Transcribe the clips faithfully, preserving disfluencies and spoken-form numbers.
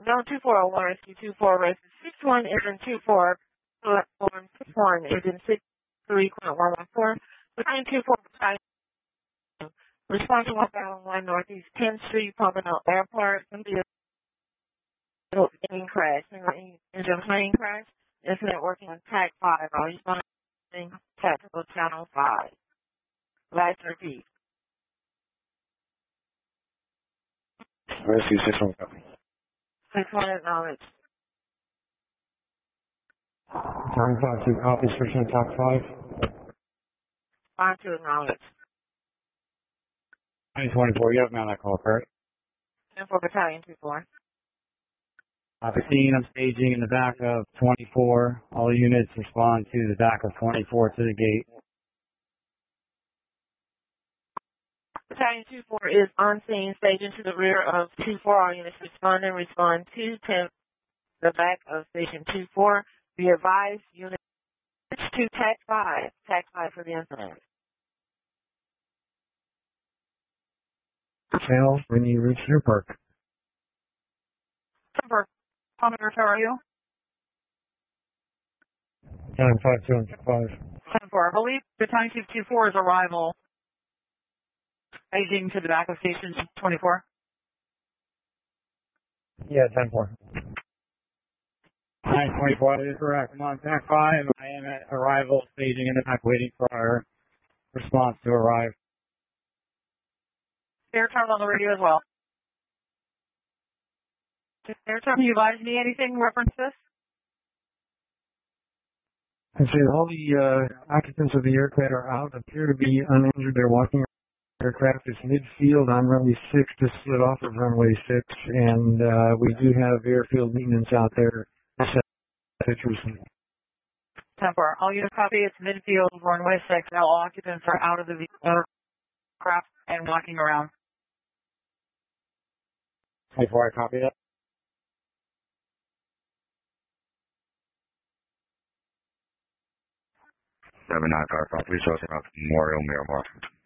Zone two four oh one, rescue two four, rescue six one, engine two four, platform six one, engine six three point one one four, battalion two four, respond to one thousand one Northeast tenth Street, Pompano Airport, going to be a engine crash, engine plane crash, incident working on Tag five, are responding tactical channel five. Last repeat. Rescue six one copy. six one acknowledge. Time five two copy, switching to Tag five. five two acknowledge. nine twenty-four, you have me on that call, correct? ten four battalion two four. I've seen I'm staging in the back of twenty-four. All units respond to the back of twenty-four to the gate. Battalion two four is on scene, staging to the rear of two four. All units respond and respond to ten, the back of station two four. Be advised, unit to Tag five. Tag five for the incident. Channel when you reach your park. Number, Commodore, how are you? Time five two five. ten four. I believe Battalion two two four is arrival. Staging to the back of station twenty-four. Yeah, ten four. nine twenty-four, that is correct. I'm on Tag five. I am at arrival, staging in the back, waiting for our response to arrive. Airtime on the radio as well. Airtime, can you advise me anything in reference to this? I say all the uh, occupants of the aircraft are out, appear to be uninjured. They're walking. Aircraft is midfield on runway six, just slid off of runway six, and uh, we do have airfield maintenance out there. Pictures. ten four. All units copy. It's midfield, runway six. All occupants are out of the aircraft and walking around. twenty-four, I copy that. seven nine five five, please show us Memorial Miramar.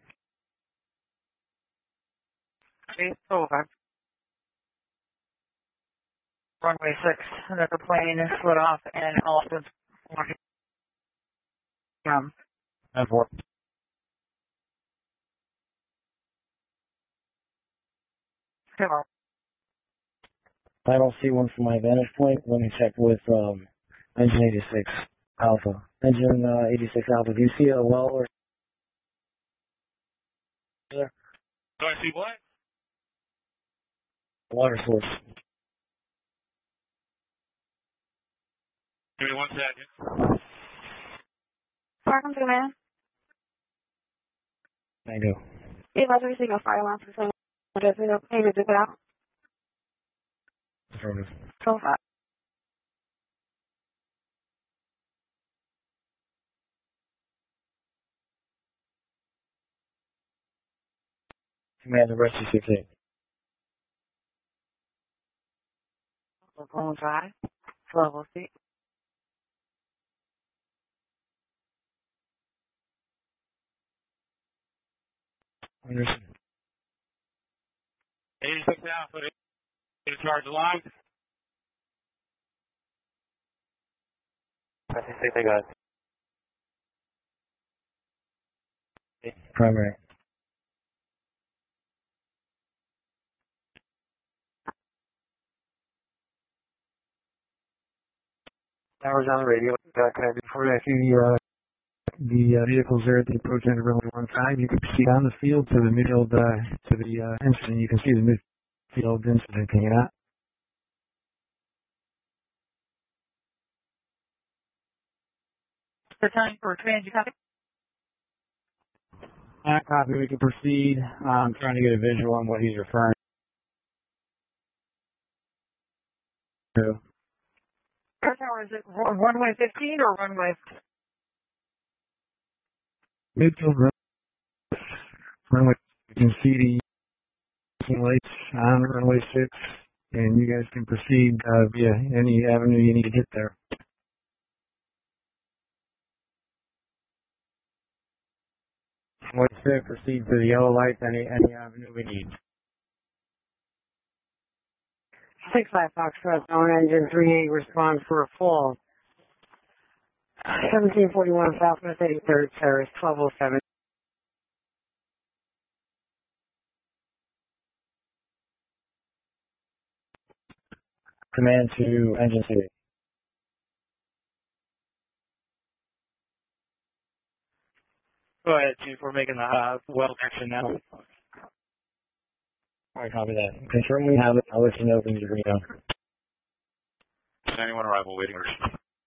Eight over. Runway six, and that the plane is slid off and all of them walking around. ten four. Hello. I don't see one from my vantage point. Let me check with um, engine eighty-six Alpha. Engine uh, eighty-six Alpha. Do you see a well or? Do I see what? Water source. Give me one second. Welcome to the man. I do. It was receiving a fire alarm for someone. Does it okay to do it out? Affirmative. So far. Commander, rescue six eight. Phone drive. Level six. Understood. eighty-six Alpha, in charge of line. I think they got it. Primary. Towers on the radio. Uh, can I report I see uh, the uh, vehicles there at the approach end of runway one five? You can see on the field to the midfield uh, to the uh, incident. You can see the midfield incident. Can you not? The time for transit copy. Uh, copy. We can proceed. Uh, I'm trying to get a visual on what he's referring to. Air tower, is it runway fifteen or runway? Midfield run- runway. You can see the lights on runway six, and you guys can proceed uh, via any avenue you need to get there. Runway six, proceed to the yellow lights, any any avenue we need. six five Foxtrot, on engine three eight, respond for a fall. seventeen forty-one Southwest eighty-third Terrace, twelve oh seven. Command to engine city. Go ahead, Chief. We're making the uh, well action now. Alright, copy that. Confirm we have it. I'll let you know when you're going. Anyone arrival waiting orders.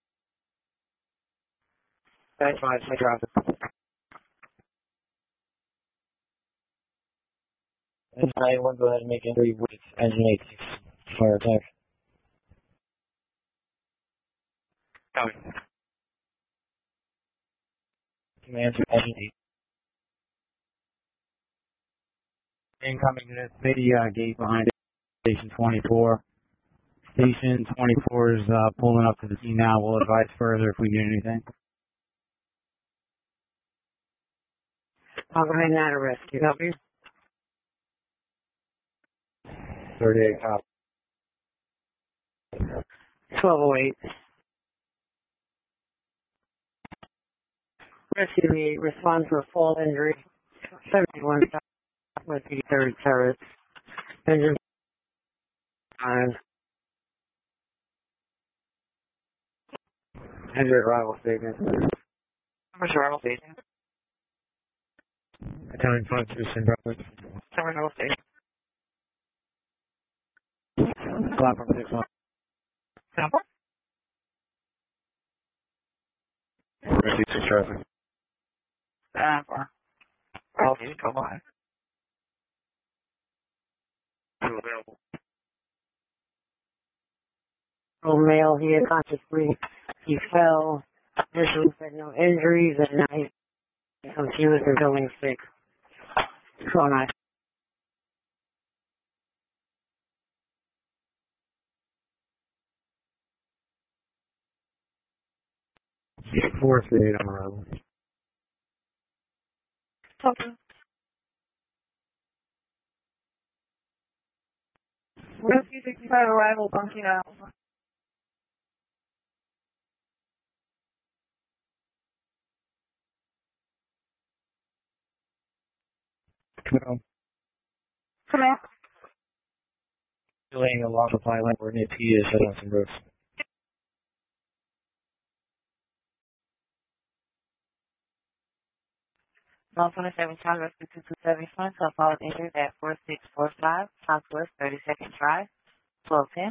That's fine, I dropped it. Engine ninety-one, go ahead and make entry with engine eighty-six. Fire attack. Copy. Command to engine eight. Incoming to the uh, gate behind Station twenty-four. Station twenty-four is uh, pulling up to the scene now. We'll advise further if we get anything. I'll go ahead and add a rescue. Copy. thirty-eight cop. twelve oh eight. Rescue eight, respond for a fall injury. seventy-one Southwest eighty-third Terrace. Engine five. Engine arrival statement. Number's arrival station. Accounting five two, send Brooklyn. Number's arrival station. Platform six one. Sample? Rescue six traffic. Sample. Okay, come on. Two available. Old male, he had conscious breath. He fell. Initially said no injuries, and now he's confused and feeling sick. So nice. four three eight on arrival. Okay. Rescue sixty-five arrival, bunking out. Come on. Come out. Delaying a long supply line. We're near P to shut down some roads. one twenty-seven Charlie Rescue two two seven Front, so followed injured at four six four five Southwest thirty-second Drive, twelve ten.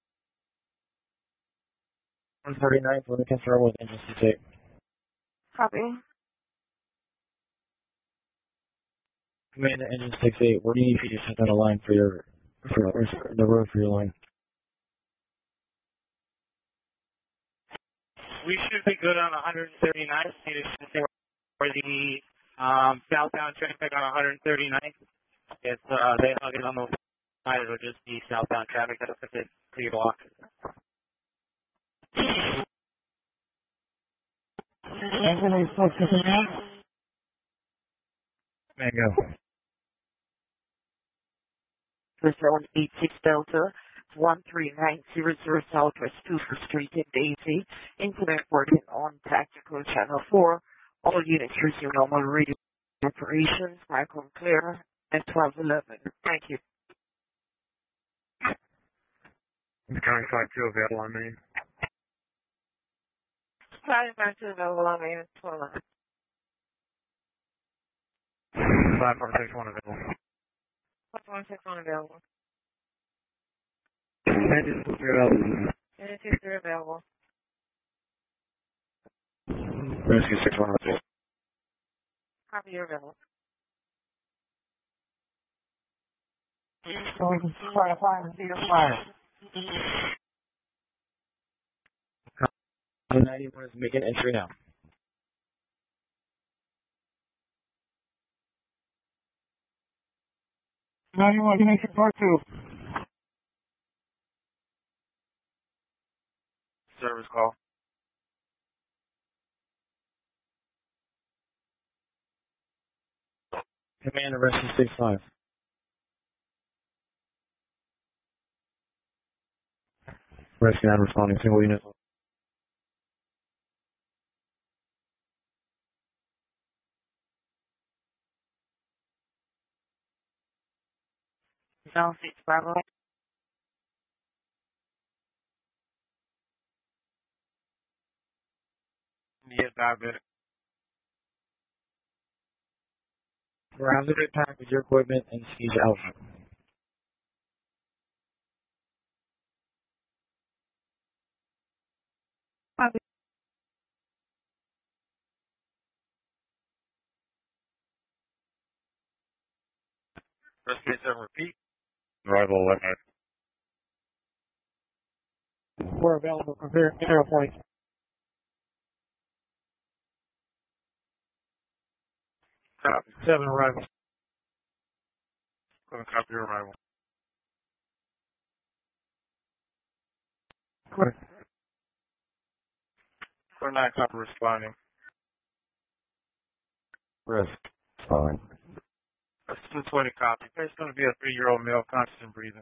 one thirty-nine, let me confirm with engine six eight. Copy. Command to engine six eight, where do you need for you to shut down a line for your, for the road for your line? We should be good on one thirty-nine. Need to stay where the um, southbound traffic on one thirty-nine. It's, uh, they hug it on the side. It'll just be southbound traffic that'll fit it three blocks. Engine is focusing in. Mango. Mister one eight six Delta, one three nine zero zero Southwest two first Street in Daisy. Incident reported on Tactical Channel four. All units resume normal radio operations. Microphone clear at twelve eleven. Thank you. Accounting five two available on main. Flying back to available on main at twelve eleven. Platform six one available. Platform six one available. Engine six available. Unit two three available. Rescue six one available. Copy, you're available. So we can try to find the fire. ninety-one is making entry now. ninety-one, make it part two. Service call. Command to rescue six five. Rescue nine responding, single unit. Zone six Bravo. Yeah, diabetic. Grounded at package your equipment and seize Alpha. Rescue seven, repeat. Arrival left. We're available for zero point. Copy. Seven arrivals. Going to copy your arrival. Correct. four nine, copy responding. Risk. Fine. That's two twenty, copy. It's going to be a three-year-old male, conscious and breathing.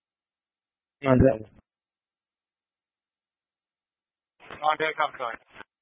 On deck. On deck, I'm sorry.